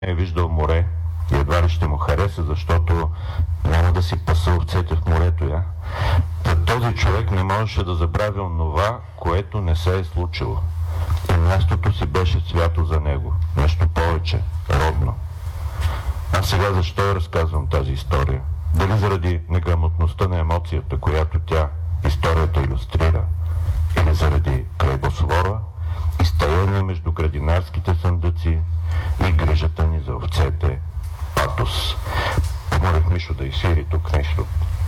е виждал море и едва ли ще му хареса, защото няма да си паса овцете в морето, я. Този човек не можеше да забрави онова, което не се е случило. И мястото си беше свято за него. Нещо повече, родно. А сега защо я разказвам тази история? Дали заради неграмотността на емоцията, която историята илюстрира, или заради крайбосвора и стоене между градинарските съндъци и грижата ни за овцете патос. Помолих Мишо да изсвири тук нещо.